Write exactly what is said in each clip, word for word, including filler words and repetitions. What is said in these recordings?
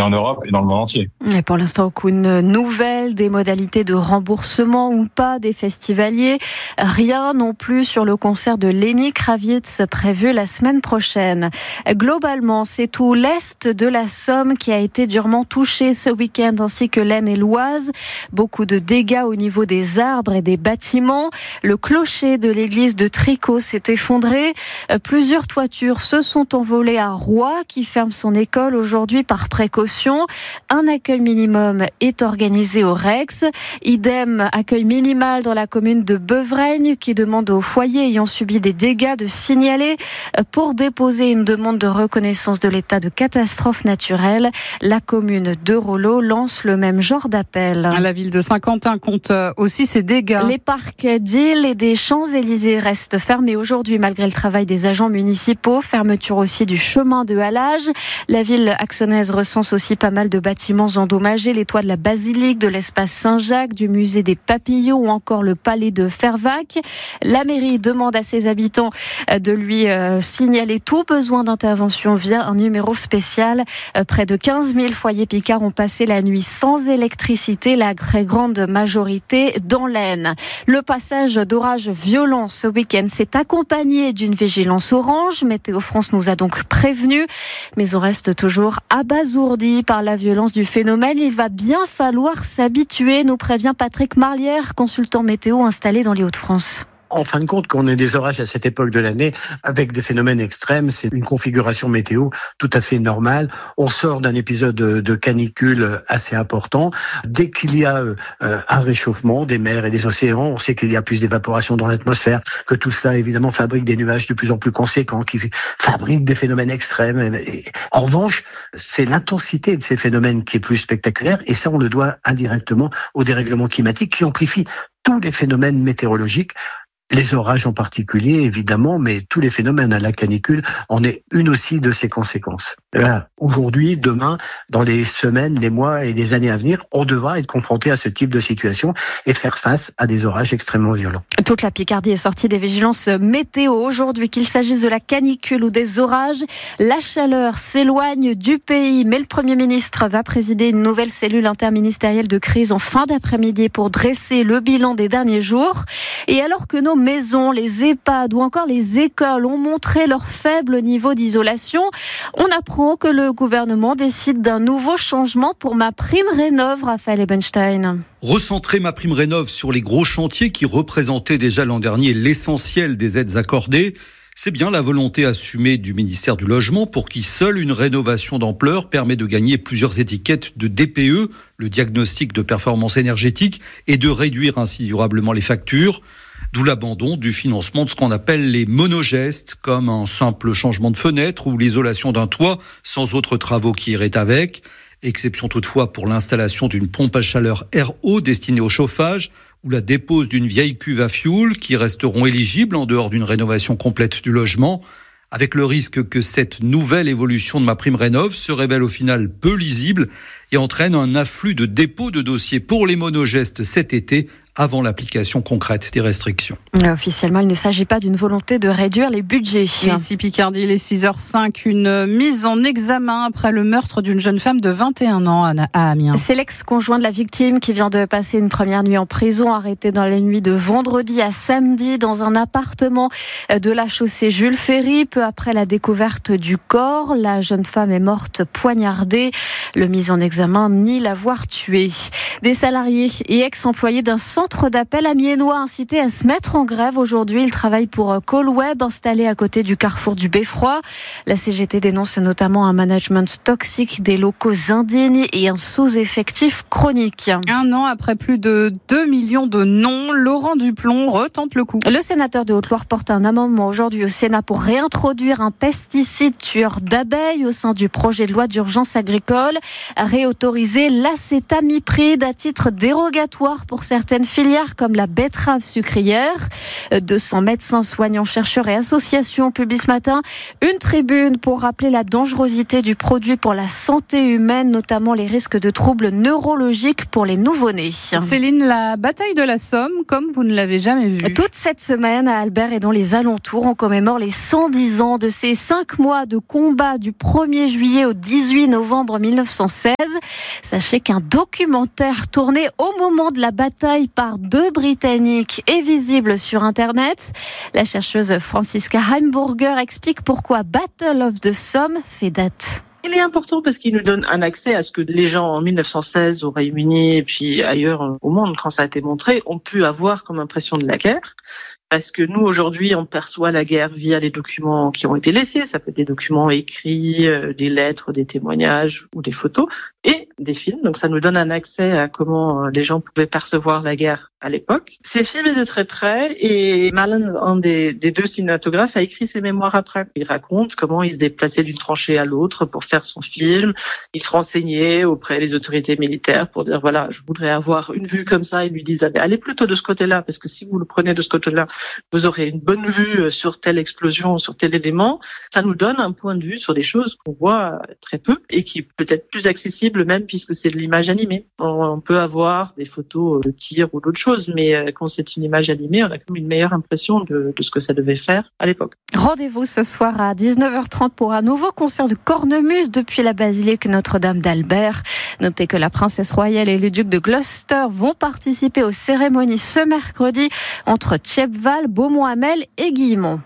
en Europe et dans le monde entier. Et pour l'instant, aucune nouvelle des modalités de remboursement ou pas des festivaliers. Rien non plus sur le concert de Lenny Kravitz prévu la semaine prochaine. Globalement, c'est tout l'est de la Somme qui a été durement touché ce week-end, ainsi que l'Aisne et l'Oise. Beaucoup de dégâts au niveau des arbres et des bâtiments. Le clocher de l'église de Tricot s'est effondré. Plusieurs toitures se sont envolées à Roye, qui ferme son école aujourd'hui par précaution. Un accueil minimum est organisé au Rex. Idem, accueil minimal dans la commune de Beuvreigne, qui demande aux foyers ayant subi des dégâts de signaler pour déposer une demande de reconnaissance de l'état de catastrophe naturelle. La commune de Rollo lance le même genre d'appel. La ville de Saint-Quentin compte aussi ses dégâts. Les parcs d'Île et des Champs-Élysées restent fermés aujourd'hui malgré le travail des agents municipaux. Fermeture aussi du chemin de halage. La ville axonaise recense aussi pas mal de bâtiments endommagés. Les toits de la basilique, de l'espace Saint-Jacques, du musée des papillons ou encore le palais de Fervaques. La mairie demande à ses habitants de lui euh, signaler tout besoin d'intervention via un numéro spécial. Euh, près de quinze mille foyers picards ont passé la nuit sans électricité, la très grande majorité dans l'Aisne. Le passage d'orages violents ce week-end s'est accompagné d'une vigilance orange. Météo France nous a donc prévenus, mais on reste toujours abasourdi par la violence du phénomène. Il va bien falloir s'habituer, nous prévient Patrick Marlière, consultant météo installé dans les Hauts-de-France. En fin de compte, qu'on ait des orages à cette époque de l'année avec des phénomènes extrêmes, c'est une configuration météo tout à fait normale. On sort d'un épisode de canicule assez important. Dès qu'il y a un réchauffement des mers et des océans, on sait qu'il y a plus d'évaporation dans l'atmosphère, que tout cela évidemment fabrique des nuages de plus en plus conséquents, qui fabriquent des phénomènes extrêmes. Et en revanche, c'est l'intensité de ces phénomènes qui est plus spectaculaire, et ça on le doit indirectement au dérèglement climatique qui amplifie tous les phénomènes météorologiques. Les orages en particulier, évidemment, mais tous les phénomènes à la canicule en est une aussi de ses conséquences. Là, aujourd'hui, demain, dans les semaines, les mois et les années à venir, on devra être confronté à ce type de situation et faire face à des orages extrêmement violents. Toute la Picardie est sortie des vigilances météo aujourd'hui, qu'il s'agisse de la canicule ou des orages. La chaleur s'éloigne du pays, mais le Premier ministre va présider une nouvelle cellule interministérielle de crise en fin d'après-midi pour dresser le bilan des derniers jours. Et alors que nos maisons, les EHPAD ou encore les écoles ont montré leur faible niveau d'isolation, on apprend que le gouvernement décide d'un nouveau changement pour MaPrimeRénov', Raphaël Ebenstein. Recentrer MaPrimeRénov' sur les gros chantiers qui représentaient déjà l'an dernier l'essentiel des aides accordées, c'est bien la volonté assumée du ministère du Logement pour qui seule une rénovation d'ampleur permet de gagner plusieurs étiquettes de D P E, le diagnostic de performance énergétique, et de réduire ainsi durablement les factures. D'où l'abandon du financement de ce qu'on appelle les monogestes, comme un simple changement de fenêtre ou l'isolation d'un toit sans autres travaux qui iraient avec. Exception toutefois pour l'installation d'une pompe à chaleur R O destinée au chauffage ou la dépose d'une vieille cuve à fioul qui resteront éligibles en dehors d'une rénovation complète du logement, avec le risque que cette nouvelle évolution de MaPrimeRénov' se révèle au final peu lisible et entraîne un afflux de dépôts de dossiers pour les monogestes cet été, avant l'application concrète des restrictions. Officiellement, il ne s'agit pas d'une volonté de réduire les budgets. Ici Picardie, il est six heures cinq, une mise en examen après le meurtre d'une jeune femme de vingt et un ans à Amiens. C'est l'ex-conjoint de la victime qui vient de passer une première nuit en prison, arrêté dans la nuit de vendredi à samedi dans un appartement de la chaussée Jules Ferry. Peu après la découverte du corps, la jeune femme est morte poignardée. Le mis en examen nie l'avoir tuée. Des salariés et ex-employés d'un centre d'appel amiénois incités à se mettre en grève aujourd'hui. Ils travaillent pour Colweb, installé à côté du carrefour du Beffroi. La C G T dénonce notamment un management toxique, des locaux indignes et un sous-effectif chronique. Un an après plus de deux millions de noms, Laurent Duplon retente le coup. Le sénateur de Haute-Loire porte un amendement aujourd'hui au Sénat pour réintroduire un pesticide tueur d'abeilles au sein du projet de loi d'urgence agricole, réautoriser l'acétamipride à titre dérogatoire pour certaines filières comme la betterave sucrière. deux cents médecins, soignants, chercheurs et associations publient ce matin une tribune pour rappeler la dangerosité du produit pour la santé humaine, notamment les risques de troubles neurologiques pour les nouveau-nés. Céline, la bataille de la Somme, comme vous ne l'avez jamais vue. Toute cette semaine à Albert et dans les alentours, on commémore les cent dix ans de ces cinq mois de combat du premier juillet au dix-huit novembre mille neuf cent seize. Sachez qu'un documentaire tourné au moment de la bataille par deux Britanniques est visible sur Internet. La chercheuse Franziska Heimburger explique pourquoi Battle of the Somme fait date. Il est important parce qu'il nous donne un accès à ce que les gens en mille neuf cent seize au Royaume-Uni et puis ailleurs au monde, quand ça a été montré, ont pu avoir comme impression de la guerre. Parce que nous, aujourd'hui, on perçoit la guerre via les documents qui ont été laissés. Ça peut être des documents écrits, euh, des lettres, des témoignages ou des photos et des films. Donc, ça nous donne un accès à comment les gens pouvaient percevoir la guerre à l'époque. C'est filmé de très près et Malin, un des, des deux cinématographes, a écrit ses mémoires après. Il raconte comment il se déplaçait d'une tranchée à l'autre pour faire son film. Il se renseignait auprès des autorités militaires pour dire, voilà, je voudrais avoir une vue comme ça. Ils lui disent, allez plutôt de ce côté-là, parce que si vous le prenez de ce côté-là, vous aurez une bonne vue sur telle explosion, sur tel élément. Ça nous donne un point de vue sur des choses qu'on voit très peu et qui peut être plus accessible même puisque c'est de l'image animée. On peut avoir des photos de tir ou d'autres choses, mais quand c'est une image animée, on a comme une meilleure impression de, de ce que ça devait faire à l'époque. Rendez-vous ce soir à dix-neuf heures trente pour un nouveau concert de cornemuse depuis la basilique Notre-Dame d'Albert. Notez que la princesse royale et le duc de Gloucester vont participer aux cérémonies ce mercredi entre Thiepval, Beaumont-Hamel et Guillemont.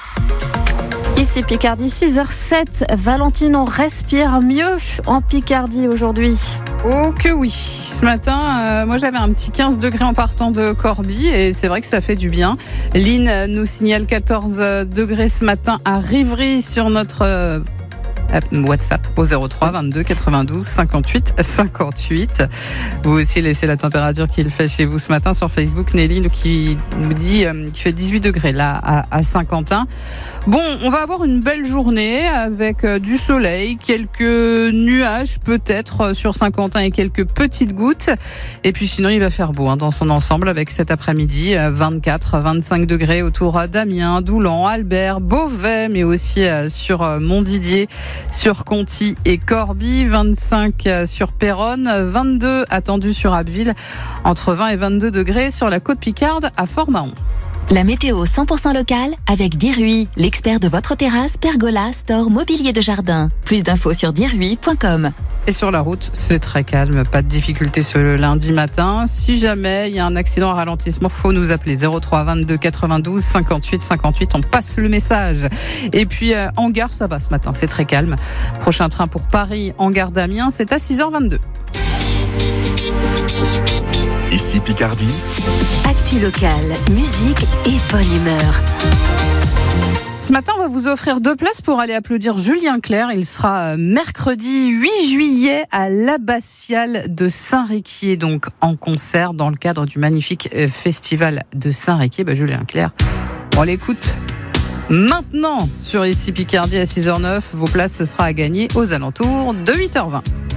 Ici Picardie, six heures sept. Valentine, on respire mieux en Picardie aujourd'hui. Oh que oui. Ce matin, euh, moi j'avais un petit quinze degrés en partant de Corbie et c'est vrai que ça fait du bien. Lynn nous signale quatorze degrés ce matin à Rivry sur notre euh, WhatsApp au zéro trois vingt-deux quatre-vingt-douze cinquante-huit cinquante-huit. Vous aussi laissez la température qu'il fait chez vous ce matin sur Facebook. Nelly qui nous dit euh, qu'il fait dix-huit degrés là à, à Saint-Quentin. Bon, on va avoir une belle journée avec euh, du soleil, quelques nuages peut-être sur Saint-Quentin et quelques petites gouttes. Et puis sinon, il va faire beau hein, dans son ensemble avec cet après-midi euh, vingt-quatre vingt-cinq degrés autour d'Amiens, Doulan, Albert, Beauvais, mais aussi euh, sur euh, Montdidier, sur Conty et Corbie, vingt-cinq euh, sur Péronne, vingt-deux attendus sur Abbeville, entre vingt et vingt-deux degrés sur la côte Picarde à Fort-Mahon. La météo cent pour cent locale avec Dirui, l'expert de votre terrasse, pergola, store, mobilier de jardin. Plus d'infos sur dirui point com. Et sur la route, c'est très calme, pas de difficulté ce lundi matin. Si jamais il y a un accident à ralentissement, faut nous appeler zéro trois vingt-deux quatre-vingt-douze cinquante-huit cinquante-huit. On passe le message. Et puis euh, en gare, ça va ce matin, c'est très calme. Prochain train pour Paris, en gare d'Amiens, c'est à six heures vingt-deux. Ici Picardie. Actu locale, musique et bonne humeur. Ce matin, on va vous offrir deux places pour aller applaudir Julien Clerc. Il sera mercredi huit juillet à l'Abbatiale de Saint-Riquier, donc en concert dans le cadre du magnifique festival de Saint-Riquier. Bah, Julien Clerc, on l'écoute maintenant sur Ici Picardie à six heures neuf. Vos places, ce sera à gagner aux alentours de huit heures vingt.